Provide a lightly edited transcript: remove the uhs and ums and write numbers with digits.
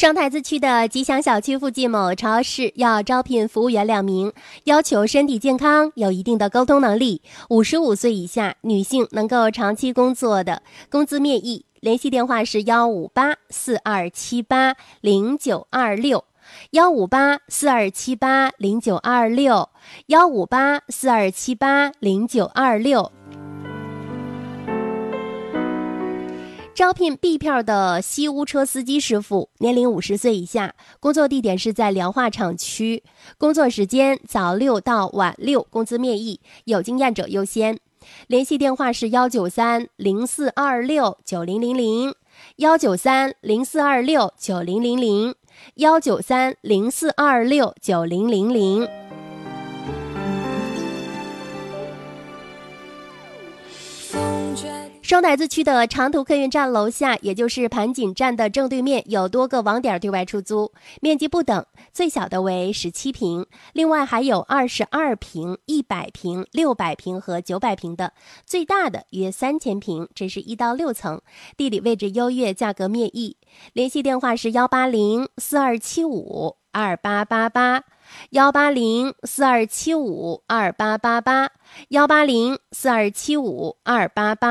双台子区的吉祥小区附近某超市要招聘服务员2名，要求身体健康，有一定的沟通能力，55岁以下女性能够长期工作的，工资面议。联系电话是15842780926，15842780926，15842780926。招聘 B 票的西屋车司机师傅，年龄50岁以下，工作地点是在辽化厂区，工作时间早6到晚6，工资面议，有经验者优先。联系电话是193-0426-9000，193-0426-9000，193-0426-9000。双台子区的长途客运站楼下，也就是盘锦站的正对面，有多个网点对外出租，面积不等，最小的为17平，另外还有22平、100平、600平和900平的，最大的约3000平，这是1到6层，地理位置优越，价格面议。联系电话是180-4275-2888，180-4275-2888，180-4275-2888。